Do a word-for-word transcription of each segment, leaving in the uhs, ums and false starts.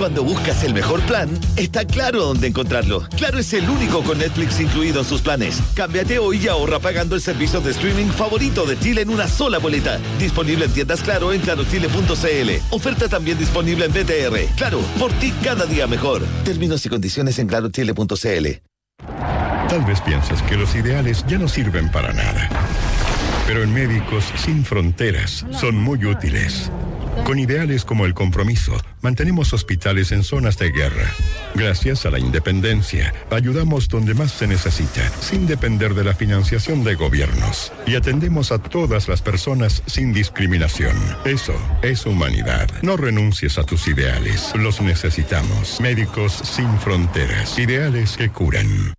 Cuando buscas el mejor plan, está Claro dónde encontrarlo. Claro es el único con Netflix incluido en sus planes. Cámbiate hoy y ahorra pagando el servicio de streaming favorito de Chile en una sola boleta. Disponible en tiendas Claro en claro chile punto c l. Oferta también disponible en B T R. Claro, por ti cada día mejor. Términos y condiciones en claro chile punto c l. Tal vez piensas que los ideales ya no sirven para nada. Pero en Médicos Sin Fronteras son muy útiles. Con ideales como el compromiso, mantenemos hospitales en zonas de guerra. Gracias a la independencia, ayudamos donde más se necesita, sin depender de la financiación de gobiernos. Y atendemos a todas las personas sin discriminación. Eso es humanidad. No renuncies a tus ideales. Los necesitamos. Médicos Sin Fronteras. Ideales que curan.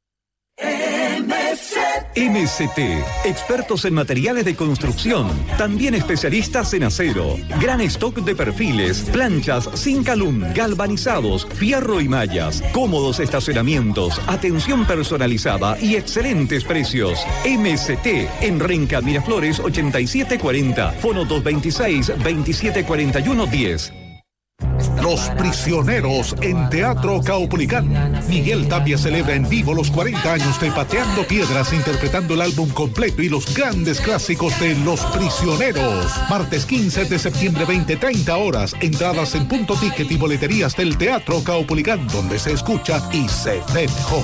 M C T, expertos en materiales de construcción, también especialistas en acero, gran stock de perfiles, planchas, zinc alum, galvanizados, fierro y mallas, cómodos estacionamientos, atención personalizada y excelentes precios. M C T, en Renca Miraflores ochenta y siete cuarenta, fono dos veintiséis, veintisiete cuarenta y uno diez. Los Prisioneros en Teatro Caupolicán. Miguel Tapia celebra en vivo los cuarenta años de Pateando Piedras, interpretando el álbum completo y los grandes clásicos de Los Prisioneros. Martes quince de septiembre, veinte treinta horas. Entradas en Punto Ticket y boleterías del Teatro Caupolicán, donde se escucha y se ve mejor.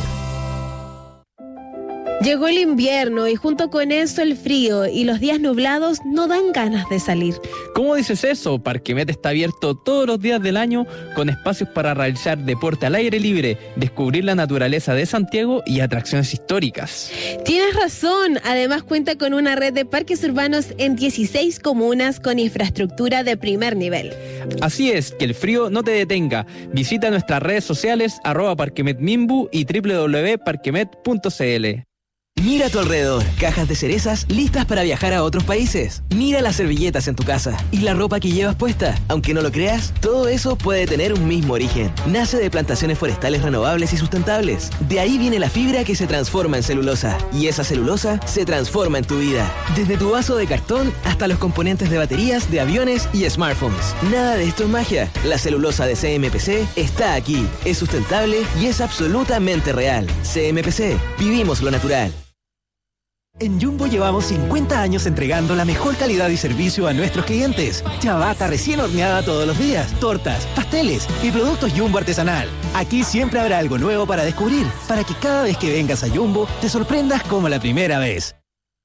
Llegó el invierno y junto con eso el frío y los días nublados no dan ganas de salir. ¿Cómo dices eso? Parquemet está abierto todos los días del año con espacios para realizar deporte al aire libre, descubrir la naturaleza de Santiago y atracciones históricas. Tienes razón, además cuenta con una red de parques urbanos en dieciséis comunas con infraestructura de primer nivel. Así es, que el frío no te detenga. Visita nuestras redes sociales arroba parquemetmimbu y doble u doble u doble u punto parquemet punto c l. Mira a tu alrededor, cajas de cerezas listas para viajar a otros países. Mira las servilletas en tu casa y la ropa que llevas puesta. Aunque no lo creas, todo eso puede tener un mismo origen. Nace de plantaciones forestales renovables y sustentables. De ahí viene la fibra que se transforma en celulosa. Y esa celulosa se transforma en tu vida. Desde tu vaso de cartón hasta los componentes de baterías, de aviones y smartphones. Nada de esto es magia. La celulosa de C M P C está aquí. Es sustentable y es absolutamente real. C M P C. Vivimos lo natural. En Jumbo llevamos cincuenta años entregando la mejor calidad y servicio a nuestros clientes. Ciabatta recién horneada todos los días, tortas, pasteles y productos Jumbo artesanal. Aquí siempre habrá algo nuevo para descubrir, para que cada vez que vengas a Jumbo te sorprendas como la primera vez.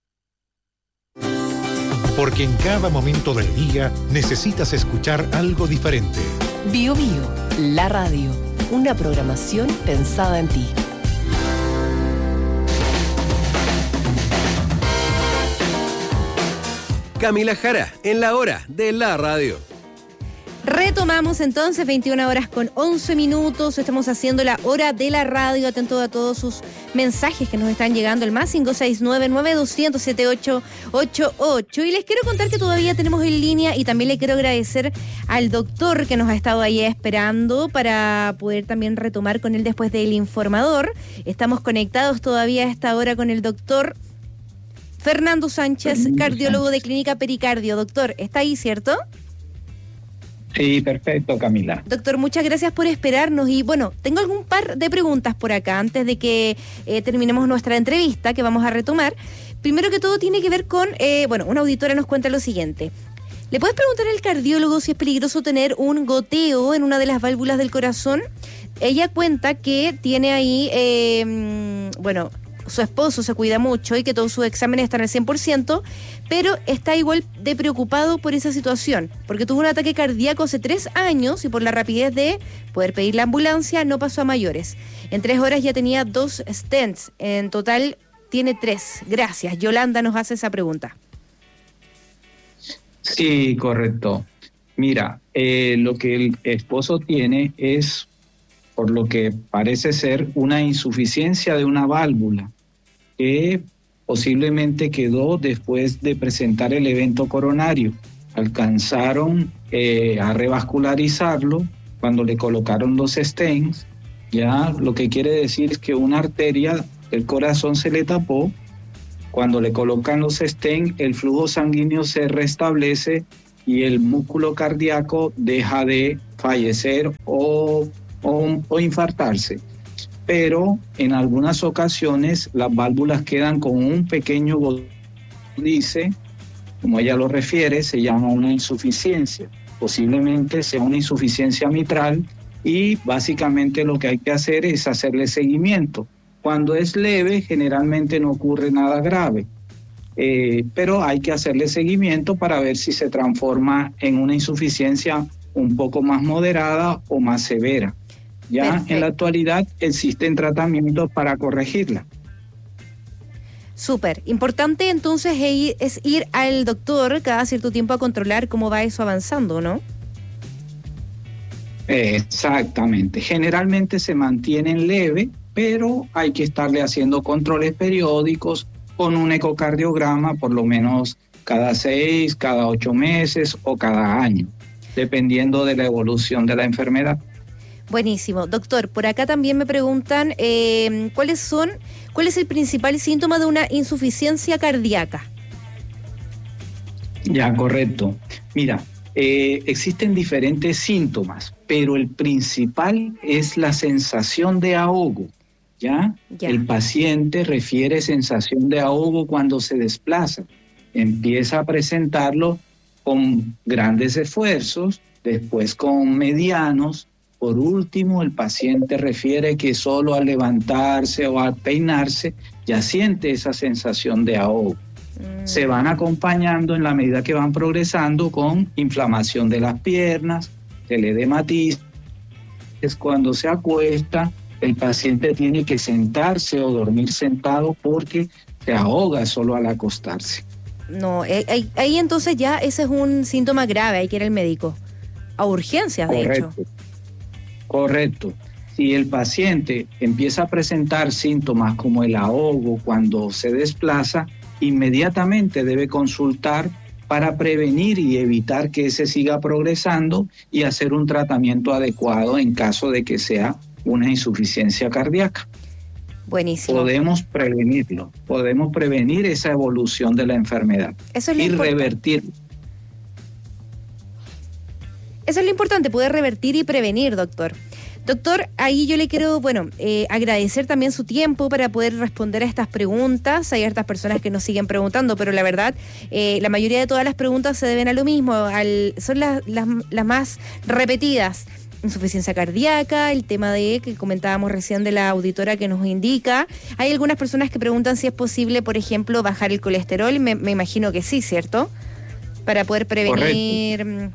Porque en cada momento del día necesitas escuchar algo diferente. Bio Bio, la radio, una programación pensada en ti. Camila Jara, en la hora de la radio. Retomamos entonces, veintiuna horas con once minutos. Estamos haciendo la hora de la radio. Atento a todos sus mensajes que nos están llegando. El más cinco seis nueve, nueve dos cero, siete ocho ocho ocho. Y les quiero contar que todavía tenemos en línea y también le quiero agradecer al doctor que nos ha estado ahí esperando para poder también retomar con él después del informador. Estamos conectados todavía a esta hora con el doctor Fernando Sánchez, cardiólogo de Clínica Pericardio. Doctor, ¿está ahí, cierto? Sí, perfecto, Camila. Doctor, muchas gracias por esperarnos. Y bueno, tengo algún par de preguntas por acá antes de que eh, terminemos nuestra entrevista, que vamos a retomar. Primero que todo tiene que ver con, eh, bueno, una auditora nos cuenta lo siguiente. ¿Le puedes preguntar al cardiólogo si es peligroso tener un goteo en una de las válvulas del corazón? Ella cuenta que tiene ahí, eh, bueno... su esposo se cuida mucho y que todos sus exámenes están al cien por ciento, pero está igual de preocupado por esa situación, porque tuvo un ataque cardíaco hace tres años y por la rapidez de poder pedir la ambulancia no pasó a mayores. En tres horas ya tenía dos stents, en total tiene tres. Gracias. Yolanda nos hace esa pregunta. Sí, correcto. Mira, eh, lo que el esposo tiene es, por lo que parece ser, una insuficiencia de una válvula que posiblemente quedó después de presentar el evento coronario. Alcanzaron eh, a revascularizarlo cuando le colocaron los stents, ya lo que quiere decir es que una arteria del corazón se le tapó. Cuando le colocan los stents, el flujo sanguíneo se restablece y el músculo cardíaco deja de fallecer o, o, o infartarse. Pero en algunas ocasiones las válvulas quedan con un pequeño dice, como ella lo refiere, se llama una insuficiencia. Posiblemente sea una insuficiencia mitral y básicamente lo que hay que hacer es hacerle seguimiento. Cuando es leve, generalmente no ocurre nada grave, eh, pero hay que hacerle seguimiento para ver si se transforma en una insuficiencia un poco más moderada o más severa. Ya Perfecto. En la actualidad existen tratamientos para corregirla. Súper. Importante entonces es ir al doctor cada cierto tiempo a controlar cómo va eso avanzando, ¿no? Exactamente. Generalmente se mantienen leve, pero hay que estarle haciendo controles periódicos con un ecocardiograma por lo menos cada seis, cada ocho meses o cada año, dependiendo de la evolución de la enfermedad. Buenísimo. Doctor, por acá también me preguntan eh, ¿cuáles son, cuál es el principal síntoma de una insuficiencia cardíaca? Ya, correcto. Mira, eh, existen diferentes síntomas, pero el principal es la sensación de ahogo. ¿Ya? Ya. El paciente refiere sensación de ahogo cuando se desplaza. Empieza a presentarlo con grandes esfuerzos, después con medianos. Por último, el paciente refiere que solo al levantarse o al peinarse ya siente esa sensación de ahogo. Mm. Se van acompañando en la medida que van progresando con inflamación de las piernas, teledematis. Es cuando se acuesta, el paciente tiene que sentarse o dormir sentado porque se ahoga solo al acostarse. No, ahí, ahí entonces ya ese es un síntoma grave, hay que ir al médico. A urgencias, de Correcto. hecho. Correcto. Si el paciente empieza a presentar síntomas como el ahogo cuando se desplaza, inmediatamente debe consultar para prevenir y evitar que ese siga progresando y hacer un tratamiento adecuado en caso de que sea una insuficiencia cardíaca. Buenísimo. Podemos prevenirlo, podemos prevenir esa evolución de la enfermedad. Eso es lo y importante. revertirlo. Eso es lo importante, poder revertir y prevenir, doctor. Doctor, ahí yo le quiero, bueno, eh, agradecer también su tiempo para poder responder a estas preguntas. Hay hartas personas que nos siguen preguntando, pero la verdad, eh, la mayoría de todas las preguntas se deben a lo mismo, al, son las, las, las más repetidas. Insuficiencia cardíaca, el tema de que comentábamos recién de la auditora que nos indica. Hay algunas personas que preguntan si es posible, por ejemplo, bajar el colesterol. Me, me imagino que sí, ¿cierto? Para poder prevenir... Correcto.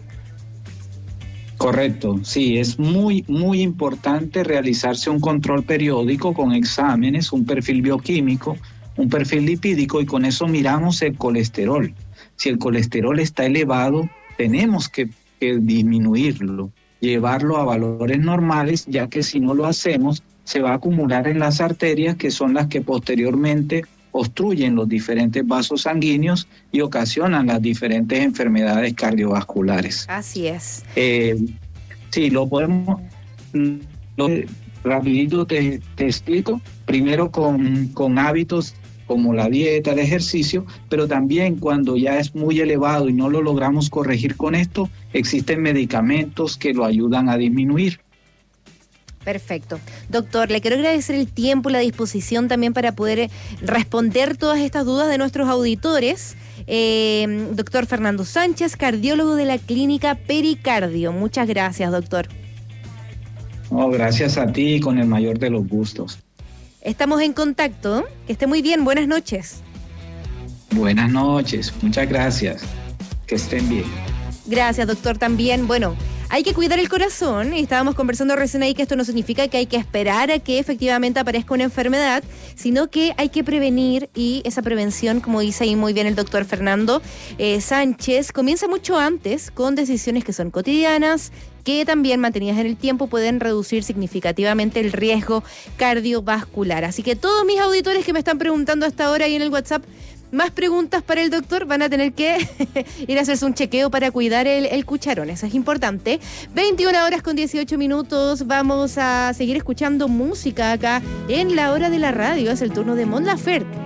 Correcto, sí, es muy, muy importante realizarse un control periódico con exámenes, un perfil bioquímico, un perfil lipídico y con eso miramos el colesterol. Si el colesterol está elevado, tenemos que, que disminuirlo, llevarlo a valores normales, ya que si no lo hacemos, se va a acumular en las arterias que son las que posteriormente obstruyen los diferentes vasos sanguíneos y ocasionan las diferentes enfermedades cardiovasculares. Así es. Eh, sí, lo podemos... Lo, rapidito te, te explico. Primero con, con hábitos como la dieta, el ejercicio, pero también cuando ya es muy elevado y no lo logramos corregir con esto, existen medicamentos que lo ayudan a disminuir. Perfecto. Doctor, le quiero agradecer el tiempo y la disposición también para poder responder todas estas dudas de nuestros auditores. Eh, doctor Fernando Sánchez, cardiólogo de la Clínica Pericardio. Muchas gracias, doctor. Oh, gracias a ti y con el mayor de los gustos. Estamos en contacto. Que esté muy bien. Buenas noches. Buenas noches. Muchas gracias. Que estén bien. Gracias, doctor, también. Bueno, hay que cuidar el corazón. Estábamos conversando recién ahí que esto no significa que hay que esperar a que efectivamente aparezca una enfermedad, sino que hay que prevenir, y esa prevención, como dice ahí muy bien el doctor Fernando eh, Sánchez, comienza mucho antes con decisiones que son cotidianas, que también mantenidas en el tiempo pueden reducir significativamente el riesgo cardiovascular. Así que todos mis auditores que me están preguntando hasta ahora ahí en el WhatsApp, más preguntas para el doctor, van a tener que ir a hacerse un chequeo para cuidar el, el cucharón, eso es importante. veintiuna horas con dieciocho minutos, vamos a seguir escuchando música acá en La Hora de la Radio, es el turno de Mon Laferte.